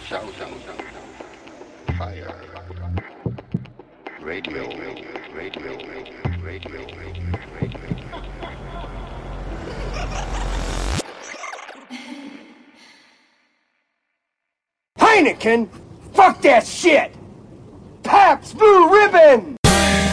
shouting, fire, radio, radio, radio, radio. Heineken? Fuck that shit! Pabst Blue Ribbon!